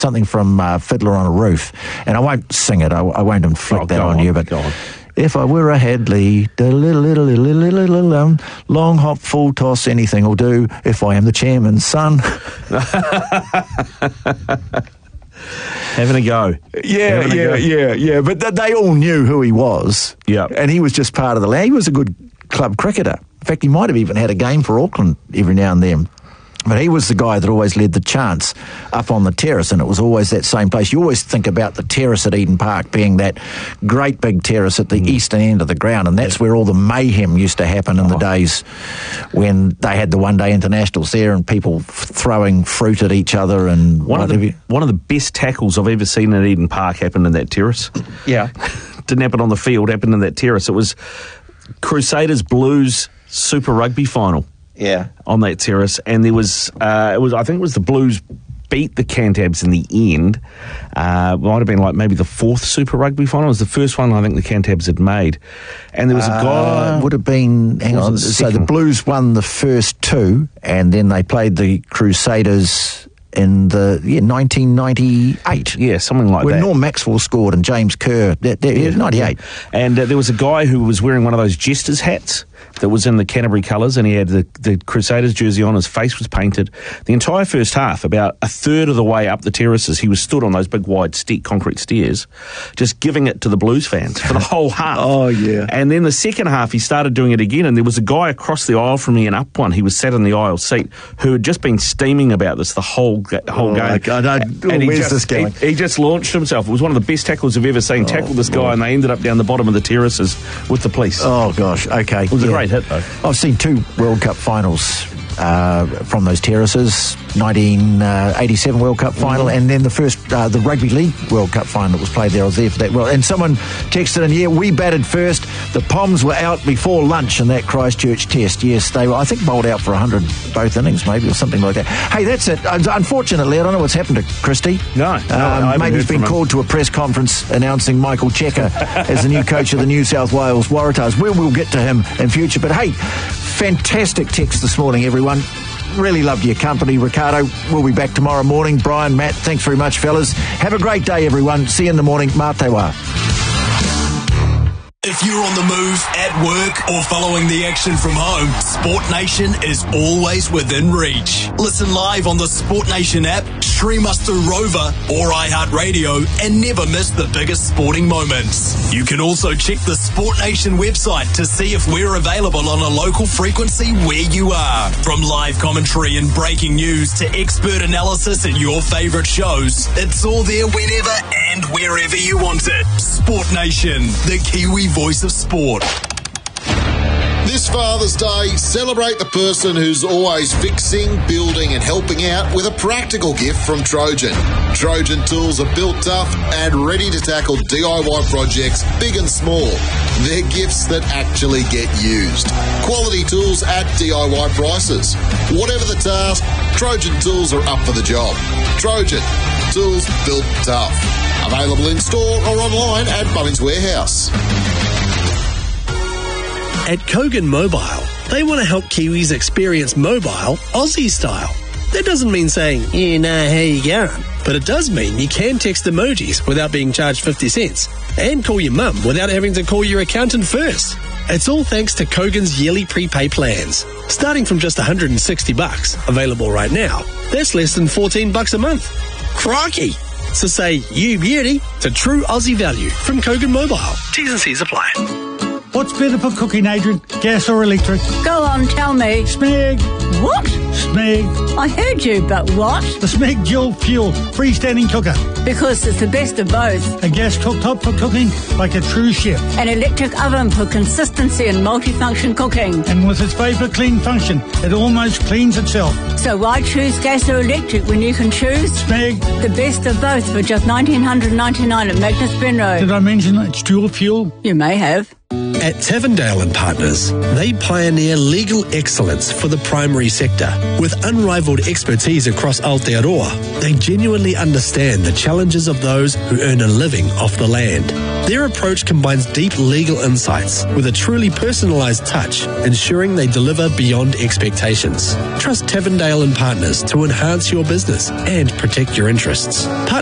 something from Fiddler on a Roof. And I won't sing it. I won't inflict that on you, but go on. If I were a Hadley, long hop, full toss, anything will do. If I am the chairman's son. Having a go. Yeah. But they all knew who he was. Yeah. And he was just part of the land. He was a good club cricketer. In fact, he might have even had a game for Auckland every now and then. But he was the guy that always led the chants up on the terrace, and it was always that same place. You always think about the terrace at Eden Park being that great big terrace at the eastern end of the ground, and that's where all the mayhem used to happen in the days when they had the one-day internationals there and people throwing fruit at each other and one of the best tackles I've ever seen at Eden Park happened in that terrace. Yeah. Didn't happen on the field, happened in that terrace. It was Crusaders Blues Super Rugby final. Yeah, on that terrace, and there was, I think it was the Blues beat the Cantabs in the end. Might have been like maybe the fourth Super Rugby final. It was the first one I think the Cantabs had made, and there was a guy. Would have been. Hang on. So the Blues won the first two, and then they played the Crusaders in the 1998. Yeah, something like that. When Norm Maxwell scored and James Kerr. It was 98. And there was a guy who was wearing one of those Jesters hats that was in the Canterbury colours, and he had the Crusaders jersey on. His face was painted. The entire first half, about a third of the way up the terraces, he was stood on those big wide concrete stairs, just giving it to the Blues fans for the whole half. Oh, yeah. And then the second half, he started doing it again, and there was a guy across the aisle from me and up one. He was sat in the aisle seat who had just been steaming about this the whole game. And where's this going? He just launched himself. It was one of the best tackles I've ever seen. Tackled this guy, and they ended up down the bottom of the terraces with the police. Oh, gosh. Okay. It was a great hit, though. I've seen two World Cup finals from those terraces. 1987 World Cup final, and then the first the Rugby League World Cup final that was played there. I was there for that. Well, and someone texted in, we batted first. The Poms were out before lunch in that Christchurch test. Yes, they were, I think, bowled out for 100 both innings, maybe, or something like that. Hey, that's it. Unfortunately, I don't know what's happened to Christie. No, maybe he's been called to a press conference announcing Michael Checker as the new coach of the New South Wales Waratahs. We'll get to him in future. But hey, fantastic text this morning, everyone. Really loved your company, Ricardo. We'll be back tomorrow morning. Brian, Matt, thanks very much, fellas. Have a great day, everyone. See you in the morning. Mā te wā. If you're on the move, at work, or following the action from home, Sport Nation is always within reach. Listen live on the Sport Nation app, stream us through Rover or iHeartRadio, and never miss the biggest sporting moments. You can also check the Sport Nation website to see if we're available on a local frequency where you are. From live commentary and breaking news to expert analysis and your favourite shows, it's all there whenever and wherever you want it. Sport Nation, the Kiwi voice of sport. This Father's Day, celebrate the person who's always fixing, building and helping out with a practical gift from Trojan. Trojan tools are built tough and ready to tackle DIY projects big and small. They're gifts that actually get used. Quality tools at DIY prices. Whatever the task, Trojan tools are up for the job. Trojan, tools built tough. Available in store or online at Bunnings Warehouse. At Kogan Mobile, they want to help Kiwis experience mobile Aussie style. That doesn't mean saying, you know how you going, but it does mean you can text emojis without being charged 50 cents and call your mum without having to call your accountant first. It's all thanks to Kogan's yearly prepay plans. Starting from just $160, available right now, that's less than $14 a month. Crikey! So say, you beauty, to true Aussie value from Kogan Mobile. T's and C's apply. What's better for cooking, Adrian? Gas or electric? Go on, tell me. Smeg. What? Smeg. I heard you, but what? The Smeg Dual Fuel freestanding cooker. Because it's the best of both. A gas cooktop for cooking like a true chef. An electric oven for consistency and multifunction cooking. And with its vapor clean function, it almost cleans itself. So why choose gas or electric when you can choose Smeg? The best of both for just $1,999 at Magnus Benroe. Did I mention it's dual fuel? You may have. At Tavendale and Partners, they pioneer legal excellence for the primary sector. With unrivaled expertise across Aotearoa, they genuinely understand the challenges of those who earn a living off the land. Their approach combines deep legal insights with a truly personalised touch, ensuring they deliver beyond expectations. Trust Tavendale and Partners to enhance your business and protect your interests.